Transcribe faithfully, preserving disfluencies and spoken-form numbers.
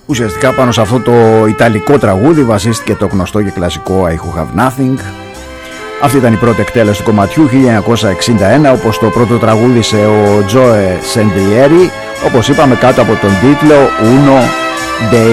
Ουσιαστικά πάνω σε αυτό το ιταλικό τραγούδι βασίστηκε το γνωστό και κλασικό I Who Have Nothing. Αυτή ήταν η πρώτη εκτέλεση του κομματιού χίλια εννιακόσια εξήντα ένα, όπως το πρώτο τραγούδισε ο Τζόε Σεντριέρι, όπως είπαμε κάτω από τον τίτλο Uno dei